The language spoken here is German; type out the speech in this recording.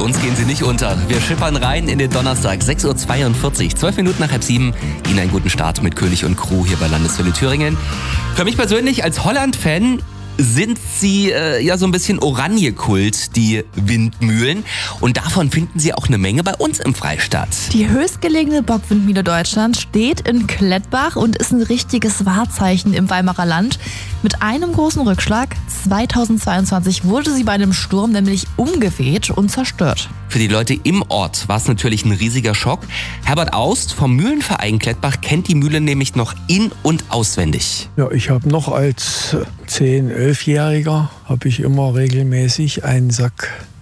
uns gehen sie nicht unter. Wir schippern rein in den Donnerstag, 6.42 Uhr, 12 Minuten nach halb 7. Ihnen einen guten Start mit König und Crew hier bei Landeswelle Thüringen. Für mich persönlich als Holland-Fan sind sie ja so ein bisschen Oranje-Kult, die Windmühlen. Und davon finden Sie auch eine Menge bei uns im Freistaat. Die höchstgelegene Bockwindmühle Deutschlands steht in Klettbach und ist ein richtiges Wahrzeichen im Weimarer Land. Mit einem großen Rückschlag, 2022 wurde sie bei einem Sturm nämlich umgeweht und zerstört. Für die Leute im Ort war es natürlich ein riesiger Schock. Herbert Aust vom Mühlenverein Klettbach kennt die Mühle nämlich noch in- und auswendig. Ja, ich habe noch als 10-, 11-Jähriger habe ich immer regelmäßig einen Sack